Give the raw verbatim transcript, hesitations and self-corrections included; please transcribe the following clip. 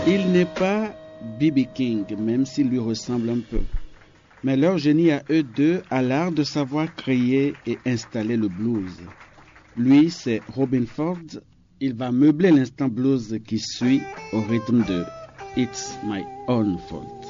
Il n'est pas B B King, même s'il lui ressemble un peu. Mais leur génie à eux deux a l'art de savoir créer et installer le blues. Lui, c'est Robin Ford. Il va meubler l'instant blues qui suit au rythme de It's My Own Fault.